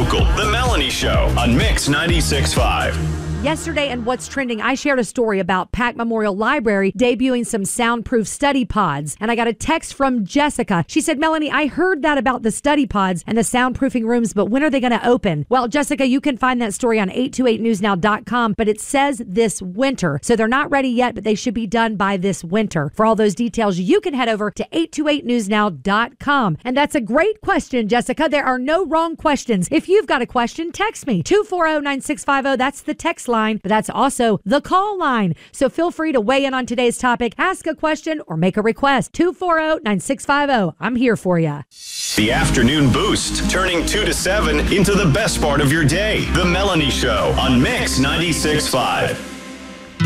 local. The Melanie Show on Mix 96.5. Yesterday and What's Trending, I shared a story about Pack Memorial Library debuting some soundproof study pods. And I got a text from Jessica. She said, Melanie, I heard that about the study pods and the soundproofing rooms, but when are they going to open? Well, Jessica, you can find that story on 828newsnow.com, but it says this winter. So they're not ready yet, but they should be done by this winter. For all those details, you can head over to 828newsnow.com. And that's a great question, Jessica. There are no wrong questions. If you've got a question, text me. 240-9650. That's the text line, but that's also the call line. So feel free to weigh in on today's topic, ask a question, or make a request. 240-9650. I'm here for you. The Afternoon Boost, turning 2 to 7 into the best part of your day. The Melanie Show on Mix 96.5.